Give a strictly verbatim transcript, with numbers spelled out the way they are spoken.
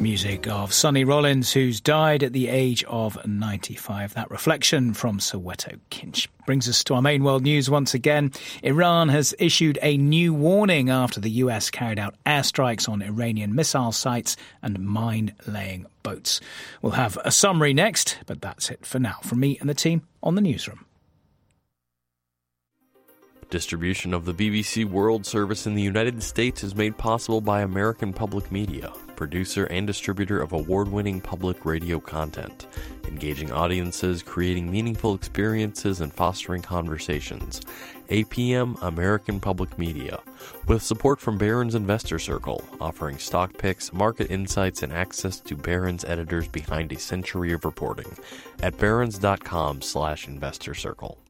Music of Sonny Rollins, who's died at the age of ninety-five. That reflection from Soweto Kinch brings us to our main world news once again. Iran has issued a new warning after the U S carried out airstrikes on Iranian missile sites and mine-laying boats. We'll have a summary next, but that's it for now from me and the team on the newsroom. Distribution of the B B C World Service in the United States is made possible by American Public Media, producer and distributor of award-winning public radio content, engaging audiences, creating meaningful experiences, and fostering conversations. A P M American Public Media, with support from Barron's Investor Circle, offering stock picks, market insights, and access to Barron's editors behind a century of reporting at barrons dot com slash investor circle.